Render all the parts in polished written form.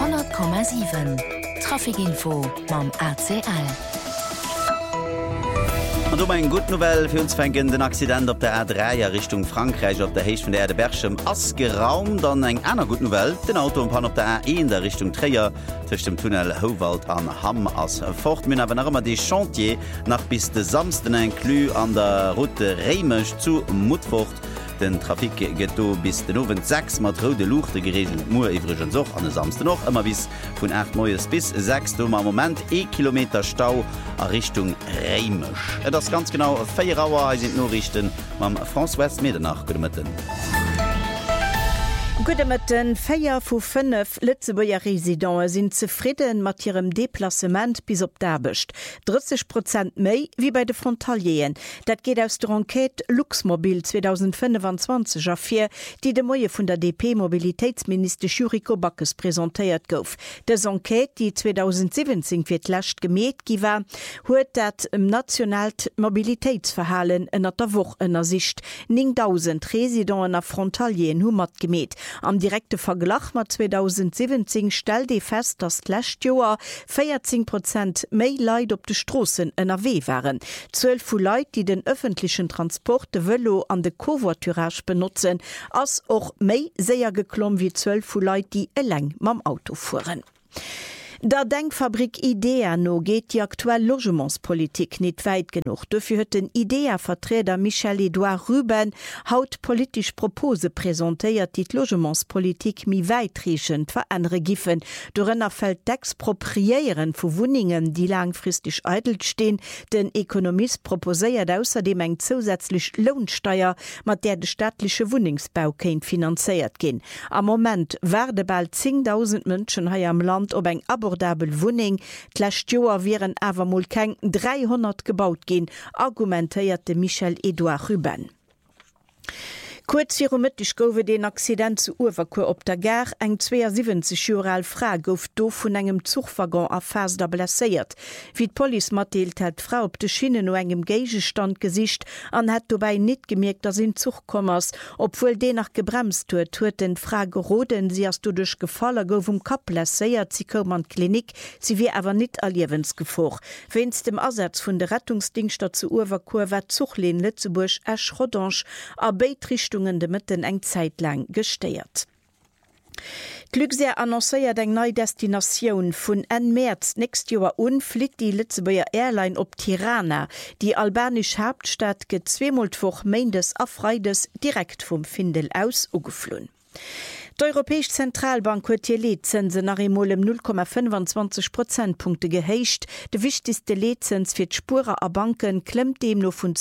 100,7 Trafikinfo mam ACL. Und ein gut Novell für uns fängen den Accident auf der A3 Richtung Frankreich auf der Hecht von der Erde Berchem ass geraumt, dann eng einer gut Novell den Auto und Pan auf der A1 in der Richtung Träger zwischen dem Tunnel Howald an Hamm as fort Min aber noch immer die Chantier nach bis de samsten ein Klü an der Route Reimech zu Mutfurt. Den Trafik geht bis den Owen 6 mat rode Luchte geregelt Mu iwgen soch an den samste noch immer bis vun 8 Moes bis 6 Moment Kilometer Stau a Richtung Reimech. Das ganz genau 4 Auer sind Norrichten mam François Medernach gemëtten. Gudemëtten 4 vu 5 Lützeburger Residenten sind zufrieden mit ihrem Deplacement bis op d'Arbecht. 30% méi wie bei de Frontalien. Dat geht aus der Enquete Luxmobil 2025 afir, die de Moie vun der DP-Mobilitätsminister Juriko Backes präsentiert gouf. Des Enquete, die 2017 wird lascht gemäht giwer, huet dat im Nationalt Mobilitätsverhalen ënner der Woche ënner Sicht 9.000 Residenten a Frontalien hummer gemäht. Am direkte Verglach mat 2017 stellt die fest, dass lächt Joer 14% méi Leiit op de Strossen NRW waren. 12 vu Leiit, die den öffentlichen Transport de Velo an de Covoiturage benutzen, ass och méi séier geklomm wie 12 vu Leiit, die eleng mam Auto fuhren. Der Denkfabrik IDEA no geht die aktuelle Logementspolitik nicht weit genug. Dafür hat den IDEA-Vertreter Michel-Edouard Ruben haut politisch Propose präsentiert, die Logementspolitik mi weitreichend verändern giffen. Darin fällt d'Expropriieren von Wohnungen, die langfristig eitel stehen. Den Ökonomist proposiert außerdem eine zusätzliche Lohnsteuer, mit der der staatliche Wohnungsbau finanziert gehen. Am Moment werden bald 10.000 Menschen hier am Land ob ein abordabel Wohnung. D'lächt Joer wären awer mol keng 300 gebaut gin, argumentéierte Michel-Edouard Ruben. Kurz viromëttech goufe den Accident zu Uwerkur op der Gar eng 72 Jahre Frau gouf do vun engem Zugwaggon a Fasder blesséiert. Wie d'Police matteelt hat Frau op de Schiene no engem Geigestand gesicht an hat dobei net gemerkt, dass in Zug kommers, obwohl de nach gebremst huet den Frau geroden, sie as du duch gefaller gouf Kap blesséiert, sie kom an Klinik, sie wie awer net allliewensgefoch. Wenns dem Ersatz vun de Rettungsdienster zu Uwerkur war Zuchleen Lützeburg Esch-Rodange a Beitrichtung de Mitten eng Zeit lang gesteiert. Glückser annoncéiert eng neue Destination vun en März nächst Joer fliegt die Lützeburger Airline op Tirana. Die albanisch Hauptstadt get zweimalwoch meindes a Freides direkt vom Findel aus ugeflohen. Die Europäische Zentralbank hat die Leitzinsen nach einmal 0,25 Prozentpunkte geheischt. Der wichtigste Leitzins für die Spuren an Banken klemmt dem noch von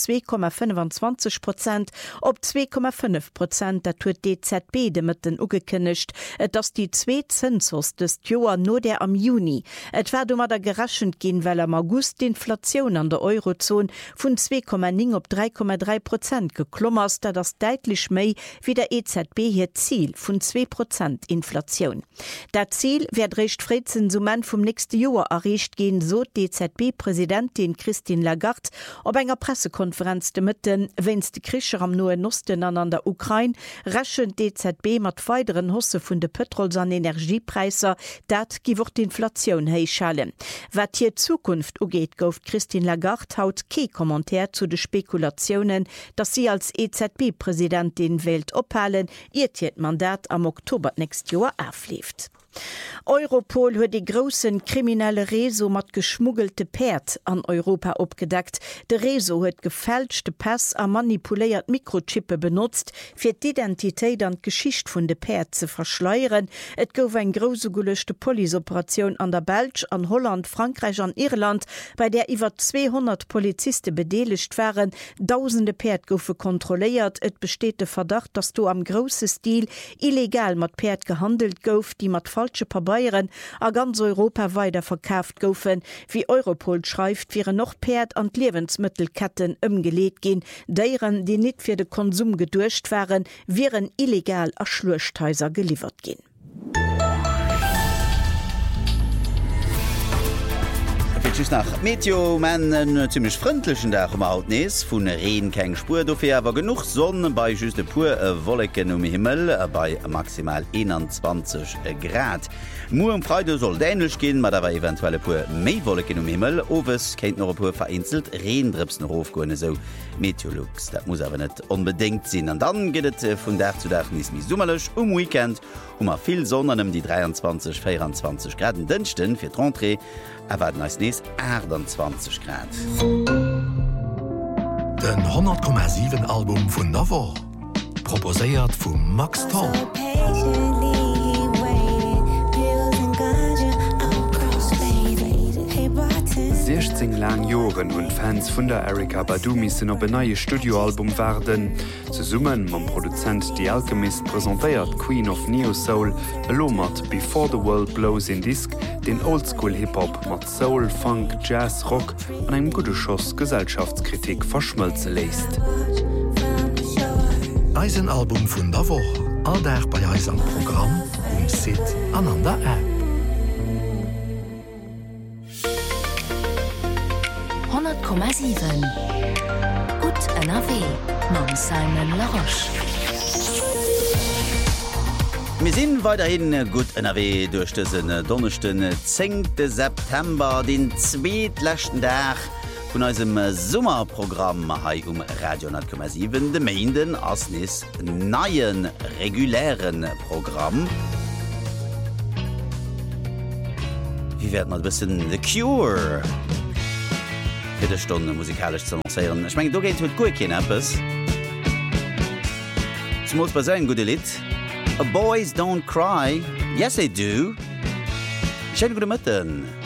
2,25% auf 2,5%. Das hat die EZB damit angekündigt, dass die zwei Zinsos des Jahres nur der am Juni. Es wird um da gerechnet gehen, weil am August die Inflation an der Eurozone von 2,9 auf 3,3% geklommen ist, das deutlich mehr wie der EZB hier Ziel von 2% Inflation. Das Ziel wird recht Freizinsumen vom nächsten Jahr erreicht gehen, so die EZB-Präsidentin Christine Lagarde auf einer Pressekonferenz mitten, wenn die Kriege am Nahen Osten an der Ukraine rechnet die EZB mit weiteren Hosse von den Petrol- und Energiepreisen, das gibt die Inflation heischalen. Was hier Zukunft angeht, gauft Christine Lagarde haut kein Kommentar zu den Spekulationen, dass sie als EZB-Präsidentin wählt abhalten, ihr Mandat am Oktober nächstes Jahr aufläuft. Europol huet die grossen kriminelle Reso mat geschmuggelte Pferd an Europa opgedeckt. De Reso huet gefälschte Pass a manipuléiert Mikrochippe benutzt, fir d'Identitéit an d'Geschicht vun de Pferd ze verschleieren. Et gouf eng grosse gelechte Polizeioperation an der Belg, an Holland, Frankreich an Irland, bei der iwwer 200 Polizisten bedeligt waren. Tausende Pferd goufe kontrolliert. Et besteht der Verdacht, dass du am grosse Stil illegal mat Pferd gehandelt gouf, die mat falsche Papieren a ganz Europa weiter verkauft goufen. Wie Europol schreibt, wäre noch Pferd an Lebensmittelketten umgelegt gehen, deren, die nicht für den Konsum gedurcht waren, wären illegal a Schlurchthäuser geliefert gehen. Mädchen nach Meteo man ziemlich freundlichen Tag Haut nees vun Reen keng Spur dofir awer genug Sonne bei just de pur Wolken Himmel bei maximal 21 Grad. Mu am Freide soll dänelsch gin, mat dawer eventuelle pur méi Wolken Himmel ofes kenint noch pur vereinzelt Reendripsen Hofgone so Meteorlux. Dat muss awer net unbedingt sinn. An dann gehtt vun der zu Dach nis mi summerlech Weekend a viel Sonnenem die 23-24 Graden dünchten fir Rentrée erwarten als nees 28 Grad. Den 100,7 Album vun Navo proposéiert vum Max Tom. 16 lang Joren und Fans vun der Erykah Badu missen op een neue Studioalbum werden. Ze summen mam Produzent Die Alchemist präsentéiert Queen of Neo Soul elo mat Before the World Blows in Disc, den Oldschool Hip-Hop mat Soul, Funk, Jazz, Rock an eng gute Schoss Gesellschaftskritik verschmëlze leist. Eisenalbum vun der Woche, all der bei Eisen Programm Sit an der App. 100,7 Gut NRW mam Simon Laroche. Wir sind weiterhin gut NRW durch diesen Donnerstag, 10. September, den zweitletzten Tag von unserem Sommerprogramm hier Radio 100,7, dem Mainden als nächstes neuen regulären Programm. Wir werden mal ein bisschen The Cure für die Stunde musikalisch zu annoncieren. Ich meine, du gehst mit gut etwas. Es muss bei sein gutes Lied. Boys don't cry. Yes, they do. Schönen guten Morgen.